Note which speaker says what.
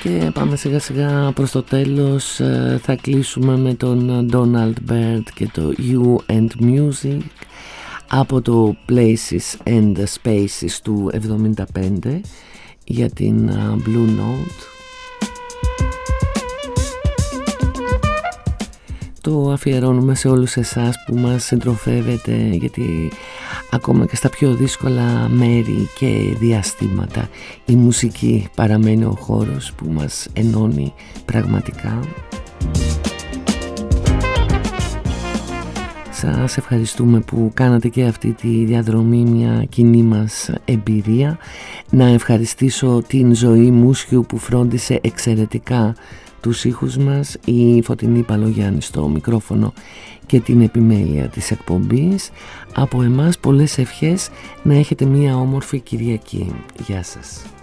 Speaker 1: Και πάμε σιγά σιγά προς το τέλος. Θα κλείσουμε με τον Donald Byrd και το You and Music από το Places and Spaces του 75 για την Blue Note. Το αφιερώνουμε σε όλους εσάς που μας συντροφεύετε, γιατί ακόμα και στα πιο δύσκολα μέρη και διαστήματα η μουσική παραμένει ο χώρος που μας ενώνει πραγματικά. Σας ευχαριστούμε που κάνατε και αυτή τη διαδρομή μια κοινή μας εμπειρία. Να ευχαριστήσω την Ζωή Μούσχιου που φρόντισε εξαιρετικά τους ήχους μας, η Φωτεινή Παλογιάννη στο μικρόφωνο και την επιμέλεια της εκπομπής. Από εμάς πολλές ευχές, να έχετε μια όμορφη Κυριακή. Γεια σας.